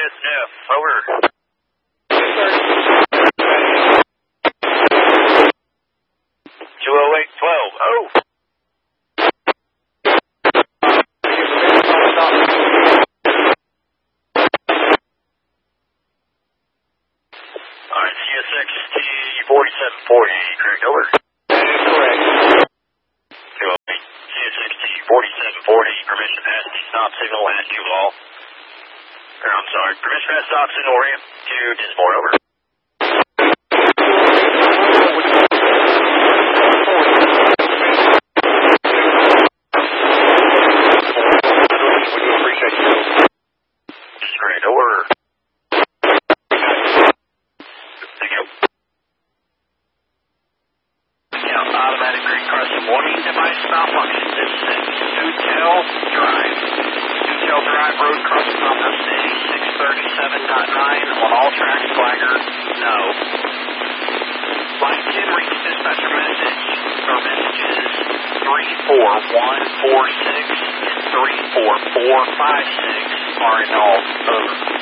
Sniff, over. 20812, oh. Alright, CSXT 4740, correct, over. Correct. 208, CSXT 4740, permission pass the stop signal at Duval. Or, I'm sorry, permission pass stop signal ramp to Dismore, over. Great, over. Thank you. Yeah, automatic green crossing warning, device malfunction. This is Newtel Drive. Newtel Drive road crossing on the city 637.9 on all tracks, flagger, no. Line 10 reach dispatcher message, or messages 34146 and 34456 are in all, over.